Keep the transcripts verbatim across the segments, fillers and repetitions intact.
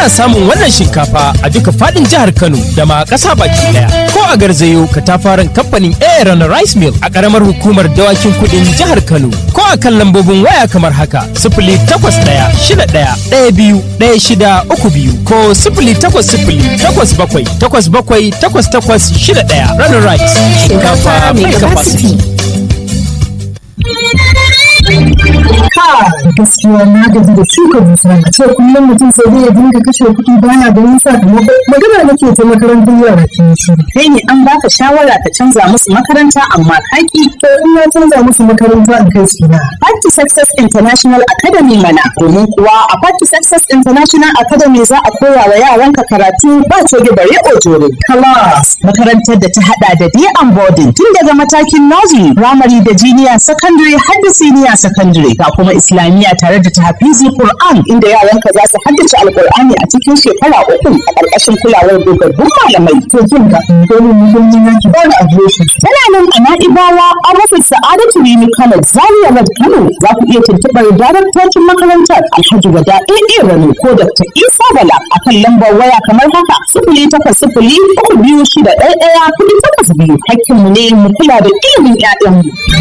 Ana samun wannan shinkafa a duka fadin jihar Kano da ma ƙasa baki daya. Ko a garzayo katafaren kamfanin Aaron Rice Mill a ƙaramar hukumar dawakin kuɗin jihar Kano. Ko a kan lambobin waya kamar haka sifili takwas ɗaya shida ɗaya ɗaya biyu ɗaya shida uku biyu ko sifili takwas sifili takwas bakwai takwas bakwai takwas takwas shida ɗaya. Runner Rice shinkafa mai capacity. Ha gaskiya na gaji da shuka dusa a ce kullum mutum sai zai dinga kashe kuɗi baya ganin sakamako. Magana nake ta makarantar yara ke shi. Kai ne an baka shawara ka canza musu makaranta amma kaki. To in na canza musu makaranta in kai su na. Party Success International Academy mana. Domin kuwa a Party Success International Academy za a koya wa yaranka karatu ba coge bare ojore. Class makarantar da ta hada da day and boarding tun daga matakin nursery, primary da junior secondary har da senior secondary ga kuma islamiyya tare da tahfizul Qur'an inda yaranka za su haddace alqur'ani a cikin shekara uku a ƙarƙashin kulawar dogaggun malamai. To kin ga domin muhimmi na ki bani adireshi. Tana nan a Na'ibawa a rufin Sa'adatu Rimi Kano Zaria Road Kano. Za ku iya tuntuɓar daraktocin makarantar Alhaji Wada A Rano ko Dakta Isa Bala a kan lambar waya kamar haka sifili takwas sifili uku biyu shida ɗaya ɗaya kuɗi takwas biyu. Hakkinmu ne mu kula da ilimin 'ya'yanmu.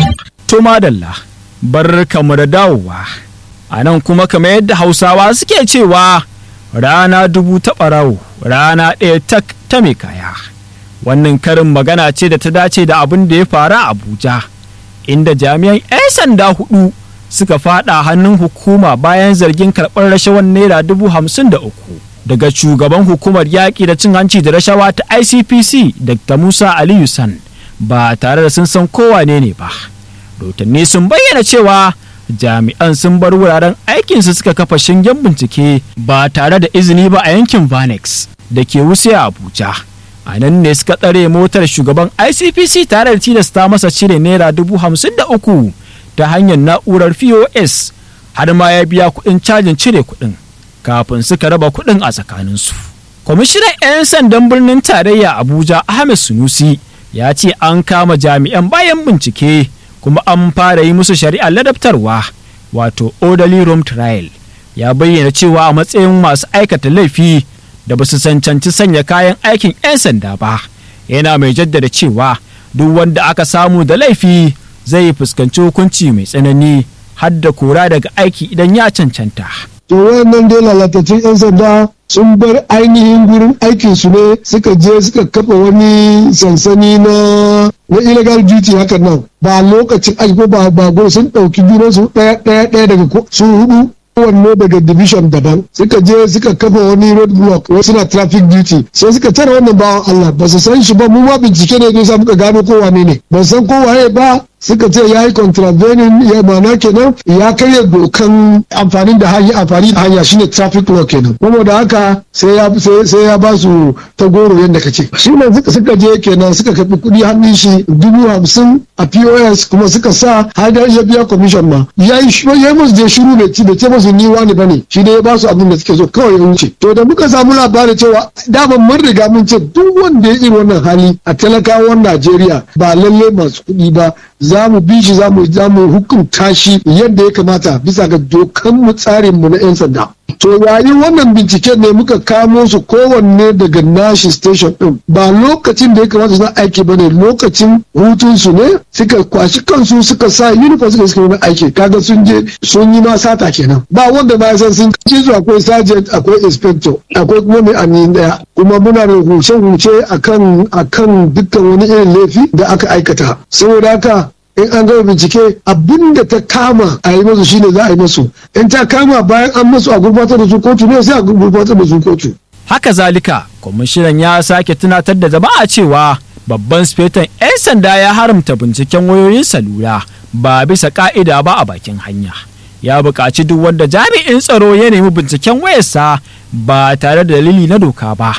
To madalla. Bar kamu da dawowa a nan kuma kamar yadda hausawa suke cewa rana dubu ta ɓarawo rana ɗaya tak ta mai kaya. Wannan karin magana ce da ta dace da abin da ya faru a Abuja inda jami'an 'yan sanda hudu suka fada hannun hukuma bayan zargin karɓar rashawar naira dubu hamsin da uku daga shugaban hukumar yaƙi da cin hanci da rashawa ta I C P C Dakta Musa Aliyu San ba tare da sun san kowane ne ba. Rotanni sun bayyana cewa jami'an sun bar wuraren aikinsu suka kafa shingen bincike ba tare da izini ba a yankin Vanex da ke Wuse a Abuja. A nan ne suka tsare motar shugaban I C P C tare da tilasta masa cire naira dubu hamsin da uku ta hanyar na'urar P O S har ma ya biya kuɗin cajin cire kuɗin kafin suka raba kuɗin a tsakaninsu. Kwamishinan 'yan sandan birnin tarayya Abuja Ahmed Sunusi ya ce an kama jami'an bayan bincike kuma an fara yi musu shari'ar ladabtarwa wato orderly room trial. Ya bayyana cewa a matsayin masu aikata laifi da ba su cancanci sanya kayan aikin 'yan sanda ba, yana mai jaddada cewa duk wanda aka samu da laifi zai fuskanci hukunci mai tsanani har da kora daga aiki idan ya cancanta. To wannan dai lalatacin 'yan sanda sun bar ainihin gurin aikin su ne suka je suka kafa wani sansani na na illegal duty hakan nan ba lokacin aiki ko ba ba sun dauki junan su daya daya daya daga su hudu wanne daga division daban suka je suka kafa wani road block wasu na traffic duty sai suka tara wannan bawan Allah ba su san shi ba mu ma bincike ne don sa muka gano ko wane ne ba san ko waye ba suka ce ya yi contravening ya mana kenan ya karya dokan amfani da hanya amfani da hanya shine traffic law kenan kuma da haka sai ya sai ya ba su ta goro yadda kace shi ne suka suka je kenan suka kafi kudi hannun shi dubu hamsin a P O S kuma suka sa har da ya biya commission ma ya yi ya musu da shiru bai ci bai ce musu ni wani bane shi ne ya ba su abin da suke so kawai ya wuce to da muka samu labarin cewa daman mun riga mun ce duk wanda ya irin wannan hali a talakawan Najeriya ba lalle masu kuɗi ba za mu bi shi za mu hukunta shi yadda ya kamata bisa ga dokan mu tsarin mu na 'yan sanda. To yayin wannan binciken ne muka kamo su kowanne daga nashi station din ba lokacin da ya kamata suna aiki ba ne lokacin hutun su ne suka kwashi kansu suka sa uniform suka suka wani aiki kaga sun je sun yi ma sata kenan ba wanda ma san sun ci su akwai sergeant akwai inspector akwai kuma mai amin daya kuma muna da huce-huce akan akan dukkan wani irin laifi da aka aikata saboda haka in an gama bincike abin da ta kama a yi masu shine za a yi masu in ta kama bayan an masu a gurbatar da su kotu ne sai a gurbatar da su kotu. Haka zalika kwamishinan ya sake tunatar da jama'a cewa babban sifetan 'yan sanda ya haramta binciken wayoyin salula ba bisa ka'ida ba a bakin hanya. Ya buƙaci duk wanda jami'in tsaro ya nemi binciken wayarsa ba tare da dalili na doka ba